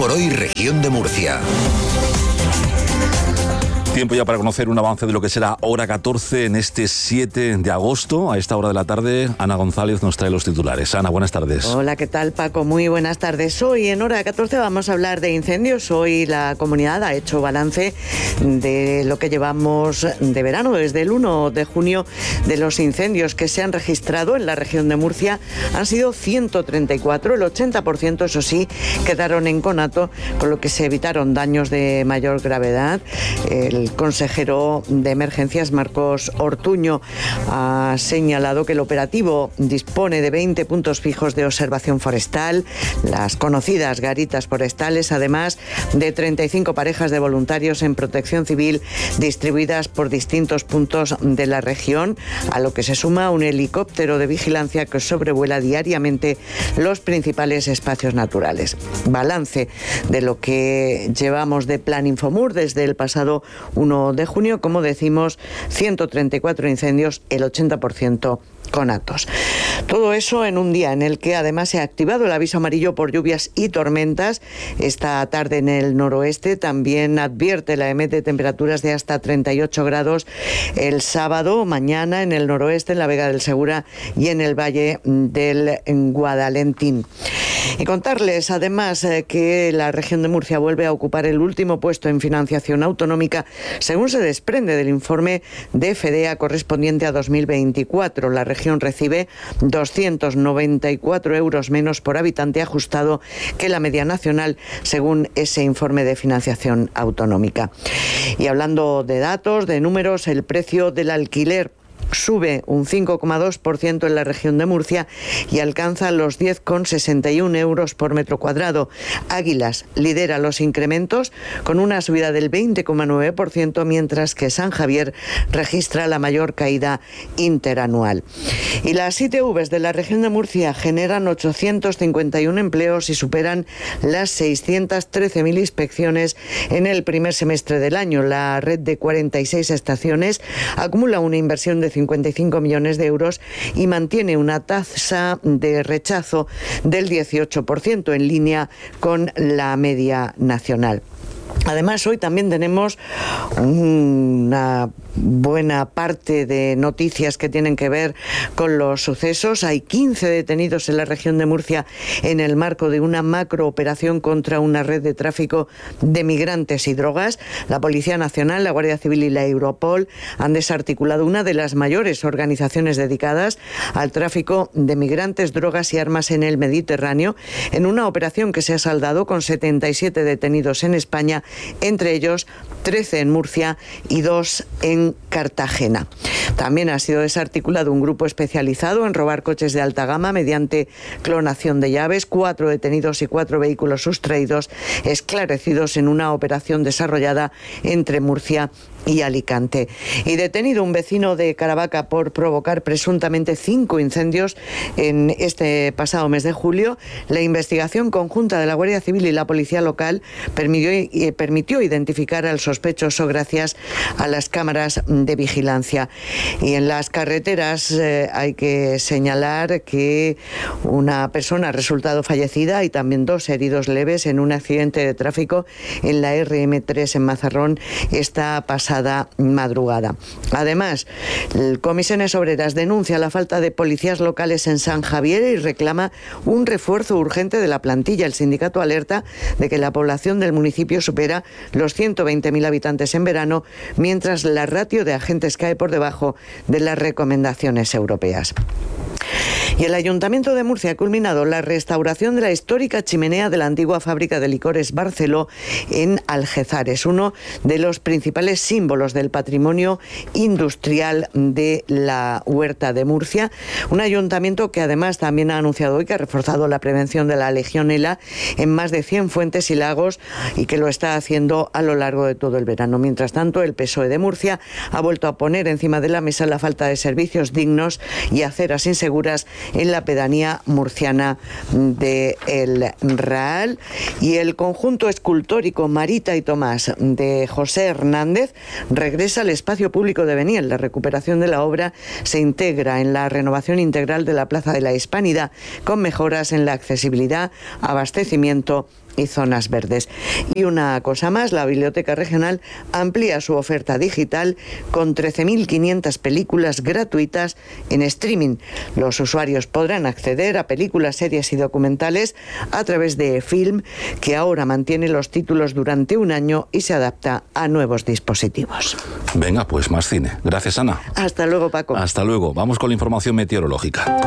por hoy, región de Murcia. Tiempo ya para conocer un avance de lo que será hora 14 en este 7 de agosto. A esta hora de la tarde, Ana González nos trae los titulares. Ana, buenas tardes. Hola, ¿qué tal, Paco? Muy buenas tardes. Hoy en hora 14 vamos a hablar de incendios. Hoy la comunidad ha hecho balance de lo que llevamos de verano, desde el 1 de junio, de los incendios que se han registrado en la región de Murcia. Han sido 134, el 80%, eso sí, quedaron en conato, con lo que se evitaron daños de mayor gravedad. El consejero de Emergencias, Marcos Ortuño, ha señalado que el operativo dispone de 20 puntos fijos de observación forestal, las conocidas garitas forestales, además de 35 parejas de voluntarios en protección civil distribuidas por distintos puntos de la región, a lo que se suma un helicóptero de vigilancia que sobrevuela diariamente los principales espacios naturales. Balance de lo que llevamos de Plan Infomur desde el pasado 1 de junio, como decimos, 134 incendios, el 80% conatos. Todo eso en un día en el que además se ha activado el aviso amarillo por lluvias y tormentas. Esta tarde en el noroeste también advierte la EMET de temperaturas de hasta 38 grados el sábado. Mañana en el noroeste, en la Vega del Segura y en el Valle del Guadalentín. Y contarles además que la región de Murcia vuelve a ocupar el último puesto en financiación autonómica, según se desprende del informe de FEDEA correspondiente a 2024. La región recibe 294 euros menos por habitante ajustado que la media nacional, según ese informe de financiación autonómica. Y hablando de datos, de números, el precio del alquiler sube un 5,2% en la región de Murcia y alcanza los 10,61 euros por metro cuadrado. Águilas lidera los incrementos con una subida del 20,9%, mientras que San Javier registra la mayor caída interanual. Y las ITVs de la región de Murcia generan 851 empleos y superan las 613.000 inspecciones en el primer semestre del año. La red de 46 estaciones acumula una inversión de 55 millones de euros y mantiene una tasa de rechazo del 18%, en línea con la media nacional. Además, hoy también tenemos una buena parte de noticias que tienen que ver con los sucesos. Hay 15 detenidos en la región de Murcia en el marco de una macrooperación contra una red de tráfico de migrantes y drogas. La Policía Nacional, la Guardia Civil y la Europol han desarticulado una de las mayores organizaciones dedicadas al tráfico de migrantes, drogas y armas en el Mediterráneo, en una operación que se ha saldado con 77 detenidos en España, entre ellos 13 en Murcia y 2 en Cartagena. También ha sido desarticulado un grupo especializado en robar coches de alta gama mediante clonación de llaves. 4 detenidos y 4 vehículos sustraídos, esclarecidos en una operación desarrollada entre Murcia y Alicante. Y detenido un vecino de Caravaca por provocar presuntamente 5 incendios en este pasado mes de julio. La investigación conjunta de la Guardia Civil y la Policía Local permitió identificar al sospechoso gracias a las cámaras de vigilancia. Y en las carreteras hay que señalar que una persona ha resultado fallecida y también 2 heridos leves en un accidente de tráfico en la RM3 en Mazarrón esta pasada madrugada. Además, Comisiones Obreras denuncia la falta de policías locales en San Javier y reclama un refuerzo urgente de la plantilla. El sindicato alerta de que la población del municipio supera los 120.000 habitantes en verano, mientras la ratio de agentes cae por debajo de las recomendaciones europeas. Y el Ayuntamiento de Murcia ha culminado la restauración de la histórica chimenea de la antigua fábrica de licores Barceló en Algezar. Uno de los principales símbolos del patrimonio industrial de la Huerta de Murcia. Un ayuntamiento que además también ha anunciado hoy que ha reforzado la prevención de la legionela en más de 100 fuentes y lagos y que lo está haciendo a lo largo de todo el verano. Mientras tanto, el PSOE de Murcia ha vuelto a poner encima de la mesa la falta de servicios dignos y aceras inseguras en la pedanía murciana de El Raal. Y el conjunto escultórico Marita y Tomás de José Hernández regresa al espacio público de Beniel. La recuperación de la obra se integra en la renovación integral de la Plaza de la Hispanidad, con mejoras en la accesibilidad, abastecimiento y zonas verdes. Y una cosa más, la Biblioteca Regional amplía su oferta digital con 13.500 películas gratuitas en streaming. Los usuarios podrán acceder a películas, series y documentales a través de Film, que ahora mantiene los títulos durante un año y se adapta a nuevos dispositivos. Venga, pues más cine. Gracias, Ana. Hasta luego, Paco. Hasta luego. Vamos con la información meteorológica.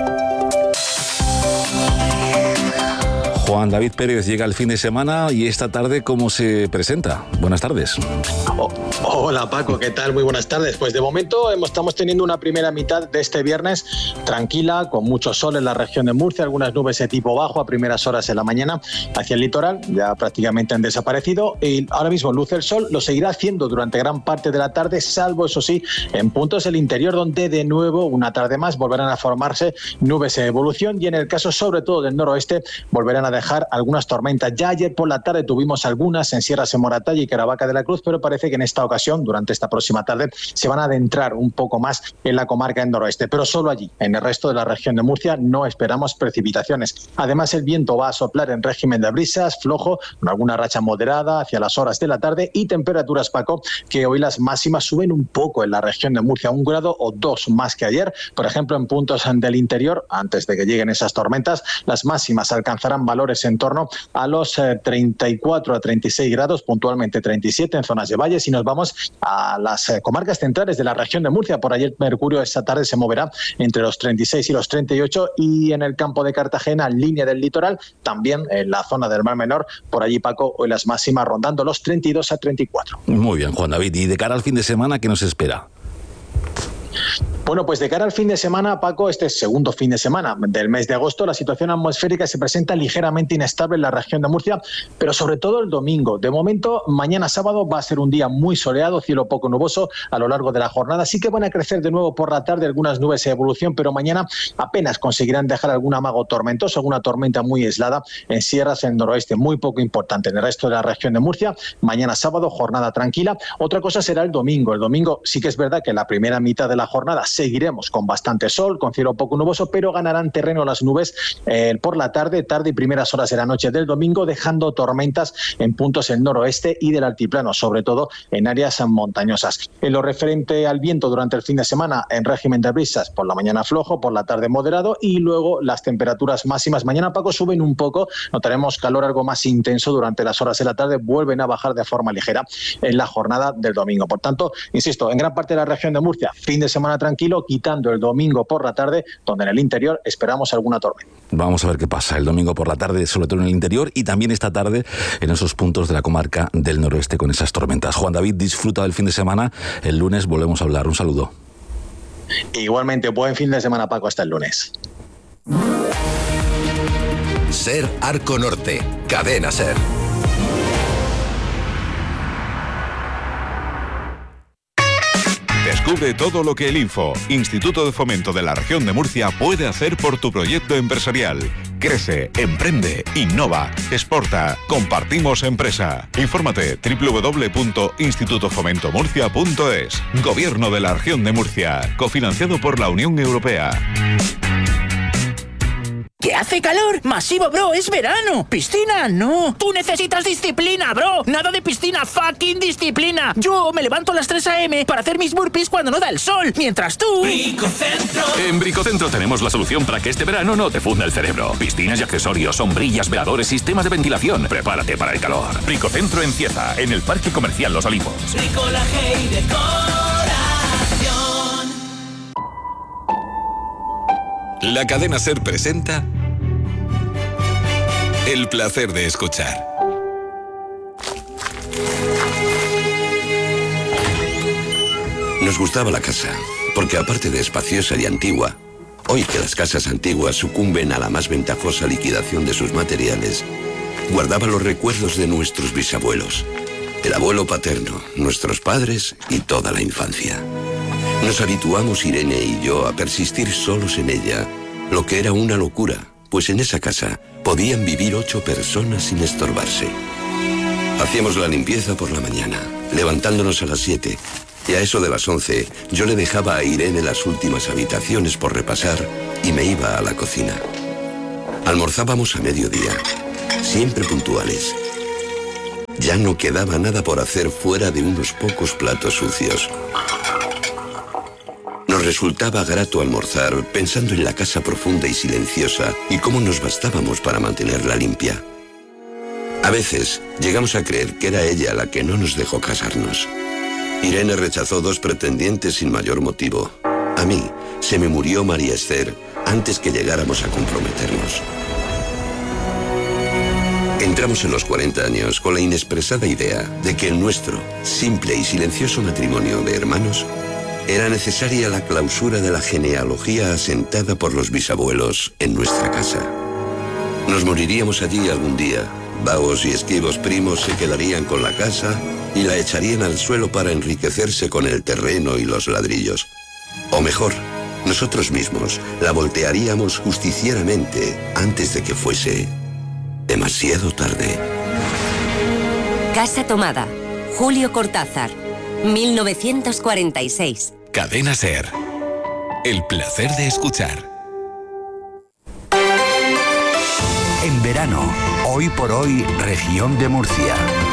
Juan David Pérez llega el fin de semana y esta tarde, ¿cómo se presenta? Buenas tardes. Hola Paco, ¿qué tal? Muy buenas tardes. Pues de momento estamos teniendo una primera mitad de este viernes tranquila, con mucho sol en la región de Murcia, algunas nubes de tipo bajo a primeras horas de la mañana hacia el litoral, ya prácticamente han desaparecido y ahora mismo luce el sol, lo seguirá haciendo durante gran parte de la tarde, salvo eso sí, en puntos del interior donde de nuevo una tarde más volverán a formarse nubes en evolución y en el caso sobre todo del noroeste volverán a dejar algunas tormentas. Ya ayer por la tarde tuvimos algunas en Sierras de Moratalla y Caravaca de la Cruz, pero parece que en esta ocasión, durante esta próxima tarde, se van a adentrar un poco más en la comarca del noroeste, pero solo allí. En el resto de la región de Murcia no esperamos precipitaciones. Además, el viento va a soplar en régimen de brisas, flojo, con alguna racha moderada hacia las horas de la tarde y temperaturas, Paco, que hoy las máximas suben un poco en la región de Murcia, 1 grado o 2 más que ayer. Por ejemplo, en puntos del interior, antes de que lleguen esas tormentas, las máximas alcanzarán valores en torno a los 34 a 36 grados, puntualmente 37 en zonas de valles, y nos vamos a las comarcas centrales de la región de Murcia. Por ayer Mercurio esta tarde se moverá entre los 36 y los 38 y en el campo de Cartagena, línea del litoral, también en la zona del Mar Menor, por allí, Paco, hoy las máximas rondando los 32 a 34. Muy bien, Juan David. Y de cara al fin de semana, ¿qué nos espera? Bueno, pues de cara al fin de semana, Paco, este segundo fin de semana del mes de agosto, la situación atmosférica se presenta ligeramente inestable en la región de Murcia, pero sobre todo el domingo. De momento, mañana sábado va a ser un día muy soleado, cielo poco nuboso a lo largo de la jornada. Sí que van a crecer de nuevo por la tarde algunas nubes de evolución, pero mañana apenas conseguirán dejar algún amago tormentoso, alguna tormenta muy aislada en sierras del noroeste, muy poco importante. En el resto de la región de Murcia, mañana sábado, jornada tranquila. Otra cosa será el domingo. El domingo sí que es verdad que en la primera mitad de la jornada seguiremos con bastante sol, con cielo poco nuboso, pero ganarán terreno las nubes por la tarde y primeras horas de la noche del domingo, dejando tormentas en puntos del noroeste y del altiplano, sobre todo en áreas montañosas. En lo referente al viento durante el fin de semana, en régimen de brisas, por la mañana flojo, por la tarde moderado, y luego las temperaturas máximas mañana, Paco, suben un poco, notaremos calor algo más intenso durante las horas de la tarde, vuelven a bajar de forma ligera en la jornada del domingo. Por tanto, insisto, en gran parte de la región de Murcia, fin de semana tranquilo, quitando el domingo por la tarde, donde en el interior esperamos alguna tormenta. Vamos a ver qué pasa el domingo por la tarde, sobre todo en el interior, y también esta tarde en esos puntos de la comarca del noroeste con esas tormentas. Juan David, disfruta del fin de semana. El lunes volvemos a hablar. Un saludo. Igualmente, buen fin de semana, Paco. Hasta el lunes. Ser Arco Norte, Cadena Ser. Descubre todo lo que el INFO, Instituto de Fomento de la Región de Murcia, puede hacer por tu proyecto empresarial. Crece, emprende, innova, exporta. Compartimos empresa. Infórmate www.institutofomentomurcia.es. Gobierno de la Región de Murcia. Cofinanciado por la Unión Europea. ¿Qué hace calor? ¡Masivo, bro! ¡Es verano! ¡Piscina! ¡No! ¡Tú necesitas disciplina, bro! ¡Nada de piscina! ¡Fucking disciplina! Yo me levanto a las 3 a.m. para hacer mis burpees cuando no da el sol, mientras tú... Bricocentro. En Bricocentro tenemos la solución para que este verano no te funda el cerebro. Piscinas y accesorios, sombrillas, veladores, sistemas de ventilación. Prepárate para el calor. Bricocentro en Cieza, en el Parque Comercial Los Olivos. Bricolaje y decoración. La Cadena Ser presenta El placer de escuchar. Nos gustaba la casa, porque aparte de espaciosa y antigua, hoy que las casas antiguas sucumben a la más ventajosa liquidación de sus materiales, guardaba los recuerdos de nuestros bisabuelos, el abuelo paterno, nuestros padres y toda la infancia. Nos habituamos, Irene y yo, a persistir solos en ella, lo que era una locura, pues en esa casa podían vivir 8 personas sin estorbarse. Hacíamos la limpieza por la mañana, levantándonos a las 7, y a eso de las 11 yo le dejaba a Irene las últimas habitaciones por repasar y me iba a la cocina. Almorzábamos a mediodía, siempre puntuales. Ya no quedaba nada por hacer fuera de unos pocos platos sucios. Nos resultaba grato almorzar pensando en la casa profunda y silenciosa y cómo nos bastábamos para mantenerla limpia. A veces llegamos a creer que era ella la que no nos dejó casarnos. Irene rechazó 2 pretendientes sin mayor motivo. A mí se me murió María Esther antes que llegáramos a comprometernos. Entramos en los 40 años con la inexpresada idea de que en nuestro simple y silencioso matrimonio de hermanos era necesaria la clausura de la genealogía asentada por los bisabuelos en nuestra casa. Nos moriríamos allí algún día. Vagos y esquivos primos se quedarían con la casa y la echarían al suelo para enriquecerse con el terreno y los ladrillos. O mejor, nosotros mismos la voltearíamos justicieramente antes de que fuese demasiado tarde. Casa tomada. Julio Cortázar, 1946. Cadena SER. El placer de escuchar. En verano, hoy por hoy, región de Murcia.